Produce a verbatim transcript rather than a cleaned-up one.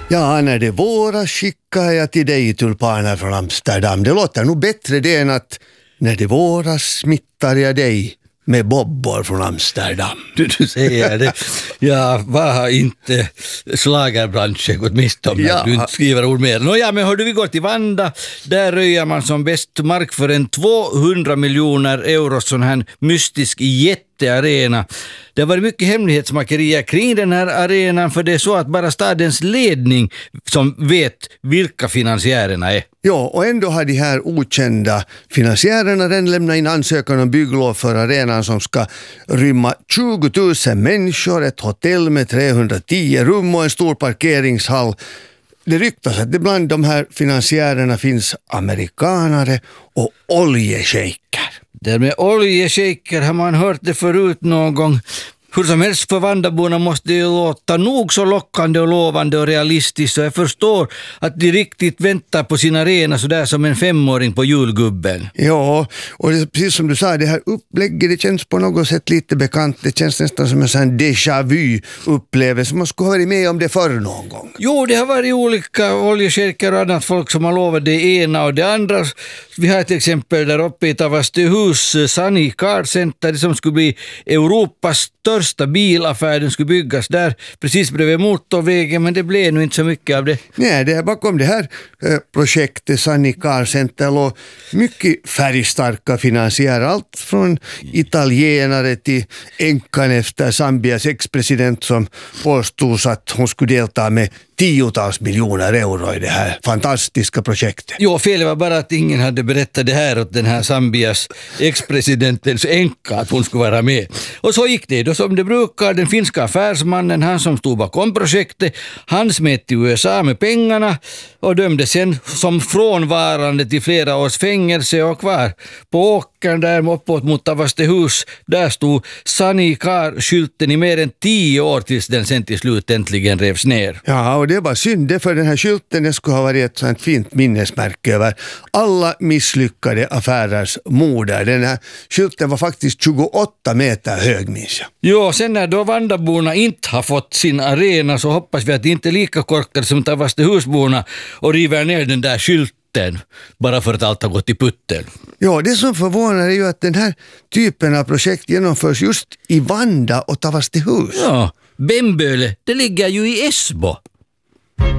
Ja, när det våras skickar jag till dig tulpaner från Amsterdam. Det låter nog bättre det än att när det våras smittar jag dig med bobbor från Amsterdam. Du, du säger det. Ja, vad har inte slagerbranschen gått miste om när Ja. du inte skriver ord mer. Nå ja, men hörde vi går till Vanda. Där röjer man som bäst mark för en tvåhundra miljoner euro sån här mystisk jättearena. Det har varit mycket hemlighetsmakerier kring den här arenan, för det är så att bara stadens ledning som vet vilka finansiärerna är. Ja, och ändå har de här okända finansiärerna redan lämnat in ansökan om bygglov för arenan som ska rymma tjugo tusen människor, ett hotell med trehundratio rum och en stor parkeringshall. Det ryktas att det bland de här finansiärerna finns amerikanare och oljeshejker. Det med oljeshejker har man hört det förut någon gång. Hur som helst, för Vandaborna måste det låta nog så lockande och lovande och realistiskt, så jag förstår att de riktigt väntar på sin arena så där som en femåring på julgubben. Ja, och det är precis som du sa, det här upplägget, det känns på något sätt lite bekant. Det känns nästan som en sån déjà vu upplevelse. Man skulle ha varit med om det förr någon gång. Jo, det har varit olika oljeshejker och annat folk som har lovat det ena och det andra. Vi har ett exempel där uppe i Tavastehus, Sunny Car Center, det som skulle bli Europas största bilaffär. Den skulle byggas där precis bredvid motorvägen, men det blev nu inte så mycket av det. Nej, det är bakom det här eh, projektet Sunny Car Center och mycket färgstarka finansiärer. Allt från italienare till änkan efter Zambias ex-president som påstods att hon skulle delta med tiotals miljoner euro i det här fantastiska projektet. Jo, fel var bara att ingen hade berättat det här åt den här Zambias ex-presidentens änka att hon skulle vara med. Och så gick det då som det brukar. Den finska affärsmannen, han som stod bakom projektet, han smet till U S A med pengarna och dömde sen som frånvarande till flera års fängelse, och kvar på åkern där uppåt mot Tavastehus, där stod Sunny Car-skylten i mer än tio år tills den sen till slut äntligen revs ner. Ja, och det var synd det, för den här skylten, det skulle ha varit ett sånt fint minnesmärke över alla misslyckade affärers moder. Den här skylten var faktiskt tjugoåtta meter hög, minns jag. Jo, sen när då Vandaborna inte har fått sin arena så hoppas vi att det inte är lika korkade som Tavastehusborna och river ner den där skylten bara för att allt har gått i putten. Ja, det som förvånar är ju att den här typen av projekt genomförs just i Vanda och Tavastehus. Ja, Bemböle, det ligger ju i Esbo.